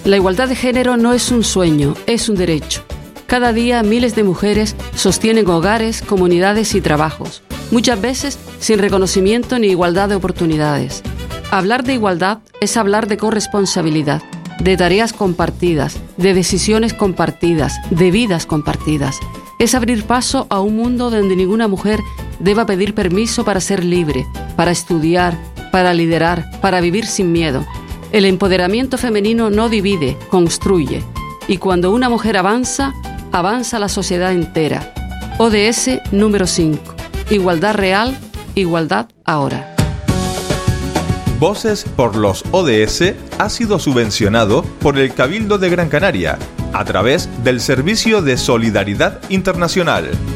La igualdad de género no es un sueño, es un derecho. Cada día miles de mujeres sostienen hogares, comunidades y trabajos, muchas veces sin reconocimiento ni igualdad de oportunidades. Hablar de igualdad es hablar de corresponsabilidad, de tareas compartidas, de decisiones compartidas, de vidas compartidas. Es abrir paso a un mundo donde ninguna mujer deba pedir permiso para ser libre, para estudiar, para liderar, para vivir sin miedo. El empoderamiento femenino no divide, construye. Y cuando una mujer avanza, avanza la sociedad entera. ODS número 5. Igualdad real, igualdad ahora. Voces por los ODS ha sido subvencionado por el Cabildo de Gran Canaria a través del Servicio de Solidaridad Internacional.